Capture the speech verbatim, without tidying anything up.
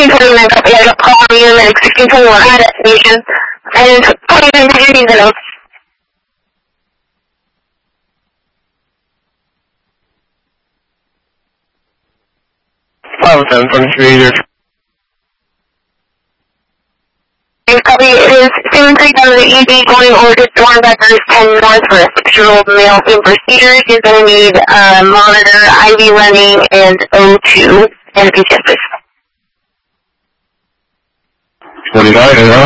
sixteen twenty-nine, copy. I got call from you, medic sixteen twenty-one, I destination. And twenty-nine, fifteen, hello. five seven twenty-three, you're... Copy, it is seven three thousand E D going over to Dorn Beckers ten North for a six-year-old male in procedure. He's going to need a monitor, I V running, and O two, and a P C S, please. twenty-nine, hello?